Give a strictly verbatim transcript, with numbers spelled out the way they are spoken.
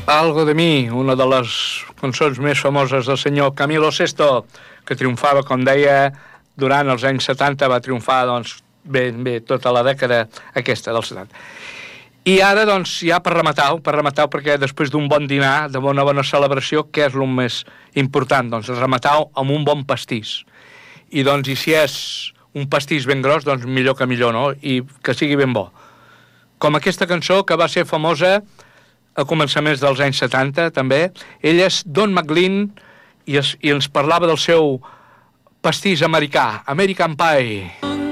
Algo de mi, una de les cançons més famoses del senyor Camilo Sesto, que triomfava, com deia, durant els anys setanta, va triomfar, doncs, ben bé, tota la dècada aquesta dels setanta. I ara, doncs, ja per rematar-ho, per rematar-ho, perquè després d'un bon dinar, de bona bona celebració, què és el més important? Doncs rematar-ho amb un bon pastís. I, doncs, i si és un pastís ben gros, doncs millor que millor, no? I que sigui ben bo. Com aquesta cançó que va ser famosa a començaments dels anys setanta, també. Ell és Don McLean i, es, i ens parlava del seu pastís americà, American Pie.